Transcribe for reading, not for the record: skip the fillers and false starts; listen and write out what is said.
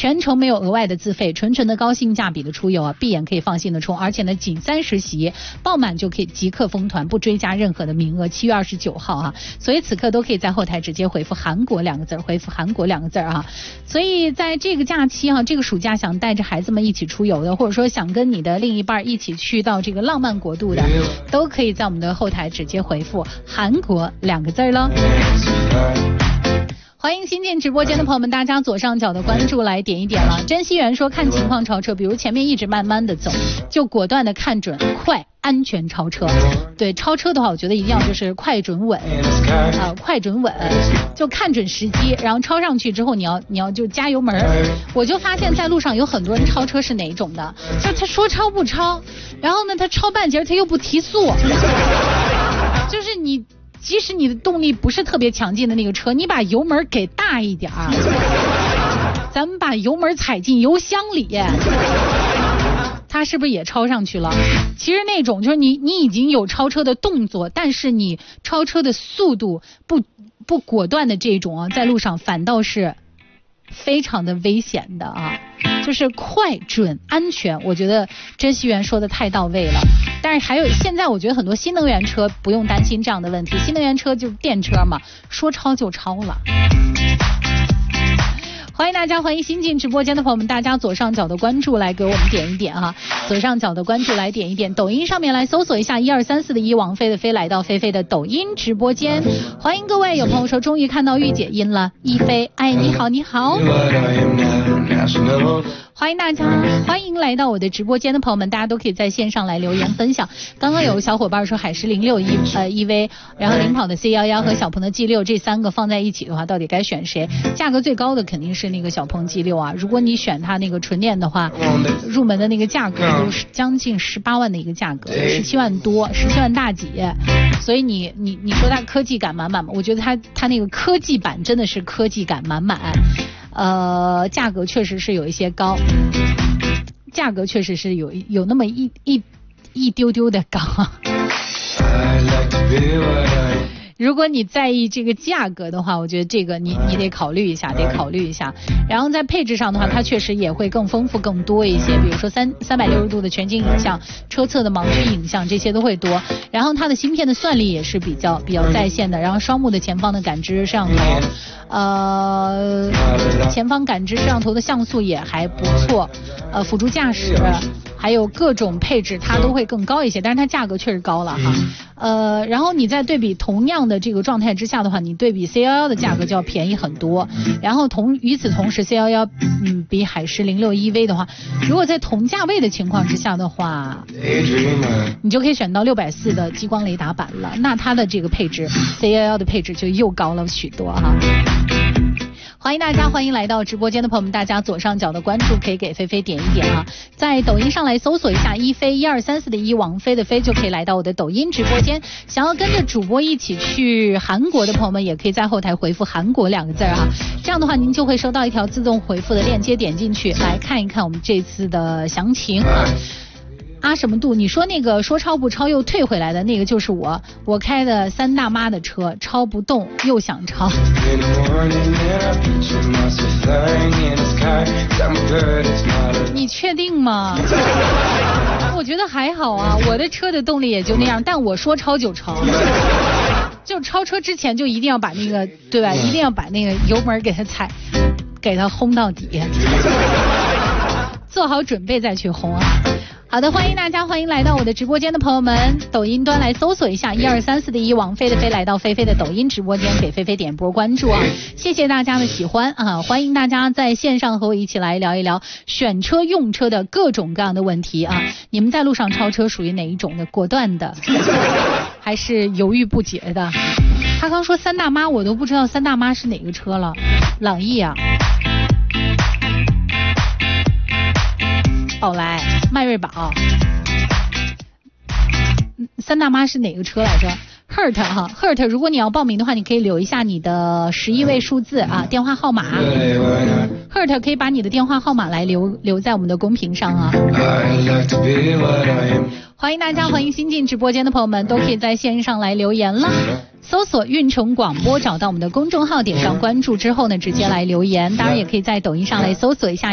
全程没有额外的自费，纯纯的高性价比的出游啊，闭眼可以放心的冲，而且呢仅30席，爆满就可以即刻封团，不追加任何的名额。7月29号啊，所以此刻都可以在后台直接回复韩国2个字，回复韩国2个字啊。所以在这个假期啊，这个暑假想带着孩子们一起出游的，或者说想跟你的另一半一起去到这个浪漫国度的，都可以在我们的后台直接回复韩国2个字了。欢迎新进直播间的朋友们，大家左上角的关注来点一点了。珍惜源说看情况超车，比如前面一直慢慢的走，就果断的看准快安全超车。对，超车的话我觉得一定要就是快准稳快准稳，就看准时机，然后超上去之后你要就加油门。我就发现在路上有很多人超车是哪一种的，就他说超不超，然后呢他超半截他又不提速，就是你即使你的动力不是特别强劲的那个车，你把油门给大一点咱们把油门踩进油箱里，他是不是也超上去了？其实那种就是你已经有超车的动作，但是你超车的速度不果断的这种啊，在路上反倒是非常的危险的啊。就是快准安全，我觉得珍惜源说的太到位了。但是还有现在我觉得很多新能源车不用担心这样的问题，新能源车就是电车嘛，说超就超了。欢迎大家，欢迎新进直播间的朋友们，大家左上角的关注来给我们点一点哈，左上角的关注来点一点，抖音上面来搜索一下1234的1王菲的菲，来到菲菲的抖音直播间。欢迎各位，有朋友说终于看到御姐音了，一菲，哎，你好你好。欢迎大家，欢迎来到我的直播间的朋友们，大家都可以在线上来留言分享。刚刚有小伙伴说海狮06 EV， 然后领跑的 C11 和小鹏的 G6 这3个放在一起的话，到底该选谁？价格最高的肯定是那个小鹏 G6 啊，如果你选它那个纯电的话，入门的那个价格都是将近18万的一个价格，17万多，17万大几。所以你说它科技感满满吗？我觉得它那个科技版真的是科技感满满。价格确实是有一些高，价格确实是有那么一丢丢的高。如果你在意这个价格的话，我觉得这个你得考虑一下，然后在配置上的话，它确实也会更丰富更多一些，比如说360度的全景影像，车侧的盲区影像，这些都会多。然后它的芯片的算力也是比较在线的，然后双目的前方的感知摄像头，前方感知摄像头的像素也还不错，辅助驾驶还有各种配置它都会更高一些，但是它价格确实高了哈。然后你再对比同样的这个状态之下的话，你对比 C11 的价格就要便宜很多。然后与此同时 C11 比海狮06 EV 的话，如果在同价位的情况之下的话，你就可以选到640的激光雷达版了，那它的这个配置 C11 的配置就又高了许多哈。欢迎大家，欢迎来到直播间的朋友们，大家左上角的关注可以给菲菲点一点啊，在抖音上来搜索一下一菲1234的1王菲的菲，就可以来到我的抖音直播间。想要跟着主播一起去韩国的朋友们，也可以在后台回复韩国2个字啊，这样的话您就会收到一条自动回复的链接，点进去来看一看我们这次的详情啊。阿什么度，你说那个说超不超又退回来的那个就是我开的3大妈的车，超不动又想超。你确定吗？我觉得还好啊，我的车的动力也就那样，但我说超就超，就超车之前就一定要把那个，对吧？一定要把那个油门给它轰到底，做好准备再去轰啊。好的，欢迎大家，欢迎来到我的直播间的朋友们，抖音端来搜索一下1234的1王菲的菲，来到菲菲的抖音直播间，给菲菲点播关注啊！谢谢大家的喜欢啊！欢迎大家在线上和我一起来聊一聊选车用车的各种各样的问题啊！你们在路上超车属于哪一种的？果断的，还是犹豫不决的？他刚说3大妈，我都不知道3大妈是哪个车了，朗逸啊。宝来、迈锐宝，3大妈是哪个车来着 ？Hurt 哈 ，Hurt， 如果你要报名的话，你可以留一下你的11位数字啊，电话号码。Hurt 可以把你的电话号码来留在我们的公屏上啊。欢迎大家，欢迎新进直播间的朋友们，都可以在线上来留言了。搜索运城广播，找到我们的公众号，点上关注之后呢，直接来留言。当然也可以在抖音上来搜索一下